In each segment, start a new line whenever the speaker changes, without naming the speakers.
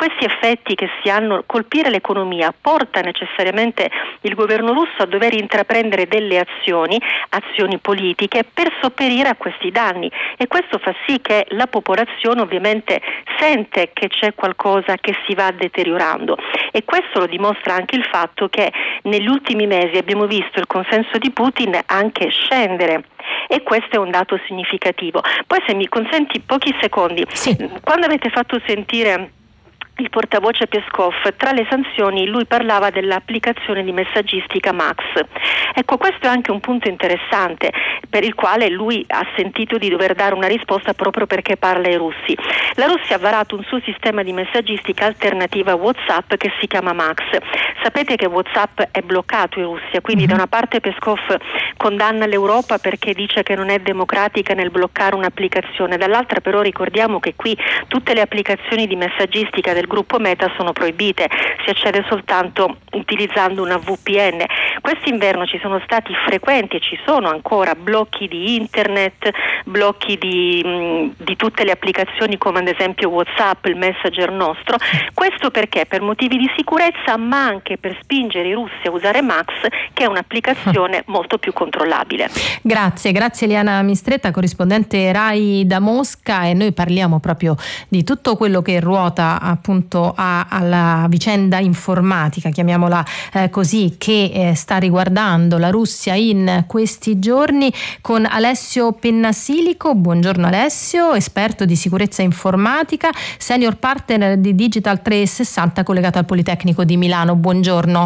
questi effetti che si hanno, colpire l'economia, porta necessariamente il governo russo a dover intraprendere delle azioni politiche per sopperire a questi danni, e questo fa sì che la popolazione ovviamente sente che c'è qualcosa che si va deteriorando, e questo lo dimostra anche il fatto che negli ultimi mesi abbiamo visto il consenso di Putin anche scendere, e questo è un dato significativo. Poi, se mi consenti pochi secondi,
sì.
Quando avete fatto sentire il portavoce Peskov, tra le sanzioni lui parlava dell'applicazione di messaggistica Max. Ecco, questo è anche un punto interessante, per il quale lui ha sentito di dover dare una risposta proprio perché parla ai russi. La Russia ha varato un suo sistema di messaggistica alternativa a WhatsApp che si chiama Max. Sapete che WhatsApp è bloccato in Russia, quindi da una parte Peskov condanna l'Europa perché dice che non è democratica nel bloccare un'applicazione, dall'altra però ricordiamo che qui tutte le applicazioni di messaggistica del gruppo Meta sono proibite, si accede soltanto utilizzando una VPN. Quest'inverno ci sono stati frequenti, e ci sono ancora, blocchi di internet, blocchi di tutte le applicazioni come ad esempio WhatsApp, il Messenger nostro. Questo perché? Per motivi di sicurezza, ma anche per spingere i russi a usare Max, che è un'applicazione molto più controllabile.
Grazie Eliana Mistretta, corrispondente RAI da Mosca, e noi parliamo proprio di tutto quello che ruota appunto alla vicenda informatica, chiamiamola così, che sta riguardando la Russia in questi giorni, con Alessio Pennasilico. Buongiorno Alessio, esperto di sicurezza informatica, senior partner di Digital 360 collegato al Politecnico di Milano. Buongiorno.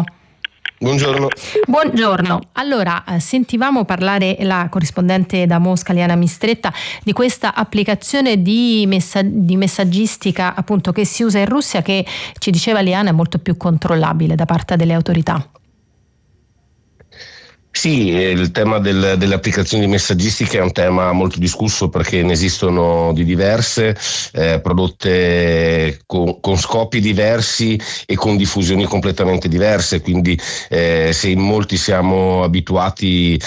Buongiorno. Allora, sentivamo parlare la corrispondente da Mosca, Eliana Mistretta, di questa applicazione di messaggistica appunto che si usa in Russia, che ci diceva Eliana è molto più controllabile da parte delle autorità.
Sì, il tema delle applicazioni di messaggistica è un tema molto discusso, perché ne esistono di diverse, prodotte con scopi diversi e con diffusioni completamente diverse, quindi se in molti siamo abituati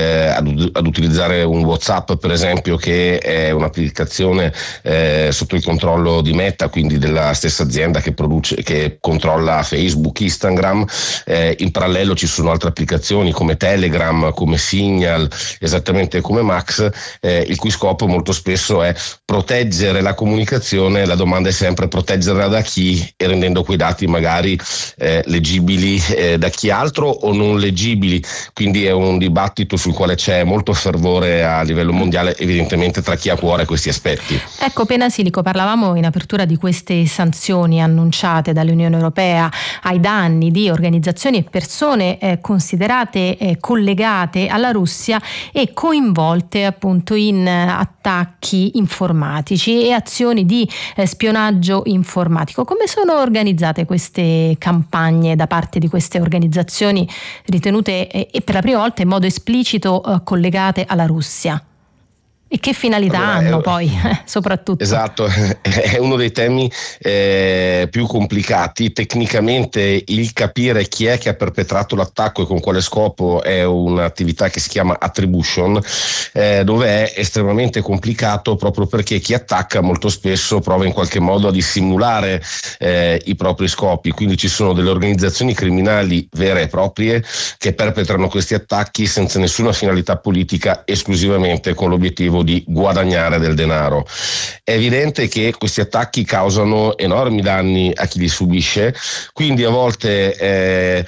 ad utilizzare un WhatsApp per esempio, che è un'applicazione sotto il controllo di Meta, quindi della stessa azienda che controlla Facebook, Instagram, in parallelo ci sono altre applicazioni come Telegram, come Signal, esattamente come Max, il cui scopo molto spesso è proteggere la comunicazione. La domanda è sempre: proteggerla da chi, e rendendo quei dati magari leggibili da chi altro o non leggibili. Quindi è un dibattito sul quale c'è molto fervore a livello mondiale, evidentemente tra chi ha a cuore questi aspetti.
Ecco, Pennasilico, parlavamo in apertura di queste sanzioni annunciate dall'Unione Europea ai danni di organizzazioni e persone considerate collegate alla Russia e coinvolte appunto in attacchi informatici e azioni di spionaggio informatico. Come sono organizzate queste campagne da parte di queste organizzazioni ritenute e per la prima volta in modo esplicito collegate alla Russia? E che finalità hanno poi, soprattutto?
Esatto, è uno dei temi più complicati. Tecnicamente il capire chi è che ha perpetrato l'attacco e con quale scopo è un'attività che si chiama attribution, dove è estremamente complicato, proprio perché chi attacca molto spesso prova in qualche modo a dissimulare i propri scopi. Quindi ci sono delle organizzazioni criminali vere e proprie che perpetrano questi attacchi senza nessuna finalità politica, esclusivamente con l'obiettivo di guadagnare del denaro. È evidente che questi attacchi causano enormi danni a chi li subisce, quindi a volte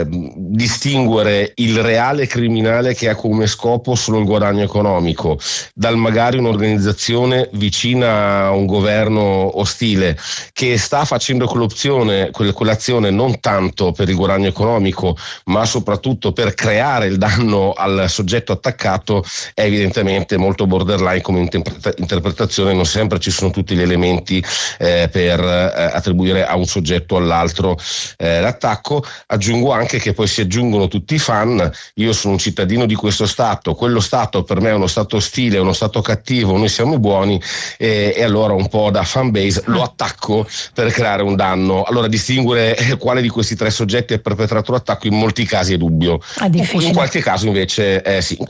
distinguere il reale criminale che ha come scopo solo il guadagno economico dal magari un'organizzazione vicina a un governo ostile che sta facendo quell'azione non tanto per il guadagno economico ma soprattutto per creare il danno al soggetto attaccato, è evidentemente molto borderline come interpretazione. Non sempre ci sono tutti gli elementi per attribuire a un soggetto o all'altro l'attacco. Aggiungo anche che poi si aggiungono tutti i fan. Io sono un cittadino di questo Stato, quello Stato per me è uno Stato ostile, uno Stato cattivo, noi siamo buoni, e allora un po' da fan base lo attacco per creare un danno. Allora distinguere quale di questi tre soggetti ha perpetrato l'attacco in molti casi è dubbio. In qualche caso invece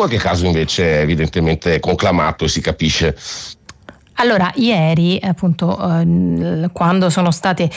è evidentemente conclamato e si capisce.
Allora, ieri appunto quando sono state